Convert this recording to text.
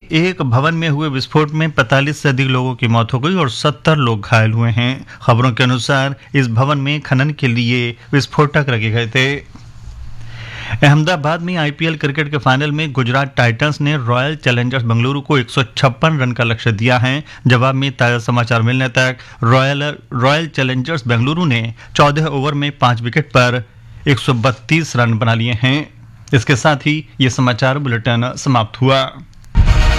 एक भवन में हुए विस्फोट में 45 से अधिक लोगों की मौत हो गई और 70 लोग घायल हुए हैं। खबरों के अनुसार इस भवन में खनन के लिए विस्फोटक रखे गए थे। अहमदाबाद में आईपीएल क्रिकेट के फाइनल में गुजरात टाइटंस ने रॉयल चैलेंजर्स बेंगलुरु को 156 रन का लक्ष्य दिया है। जवाब में ताजा समाचार मिलने तक रॉयल चैलेंजर्स बेंगलुरु ने 14 ओवर में 5 विकेट पर 132 रन बना लिए हैं। इसके साथ ही ये समाचार बुलेटिन समाप्त हुआ।